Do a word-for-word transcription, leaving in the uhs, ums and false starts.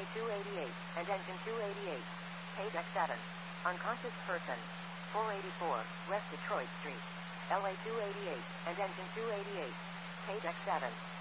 two eighty-eight, and engine two eighty-eight. Page X seven. Unconscious person. four eighty-four, West Detroit Street. L A two eighty-eight, and engine two eighty-eight. Page X seven.